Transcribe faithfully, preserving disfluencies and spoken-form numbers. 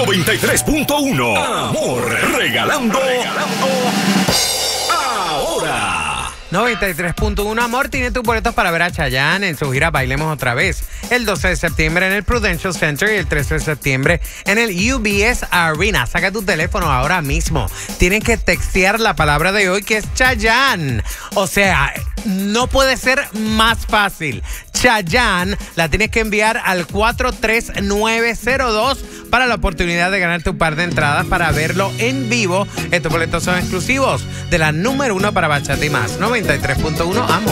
noventa y tres punto uno. Amor, regalando, regalando ahora. noventa y tres punto uno Amor tiene tus boletos para ver a Chayanne en su gira Bailemos Otra Vez. El doce de septiembre en el Prudential Center y el trece de septiembre en el U B S Arena. Saca tu teléfono ahora mismo. Tienen que textear la palabra de hoy, que es Chayanne. O sea, no puede ser más fácil. Chayanne la tienes que enviar al cuatro tres nueve cero dos para la oportunidad de ganarte un par de entradas para verlo en vivo. Estos boletos son exclusivos de la número uno para Bachata y Más. noventa y tres punto uno Amor.